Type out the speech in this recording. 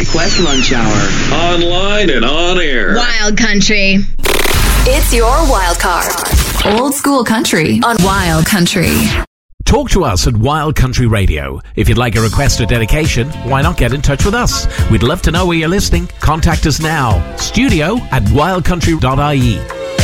Request lunch hour. Online and on air. Wild Country. It's your wild card. Old school country on Wild Country. Talk to us at Wild Country Radio. If you'd like a request or dedication, why not get in touch with us? We'd love to know where you're listening. Contact us now. Studio@wildcountry.ie.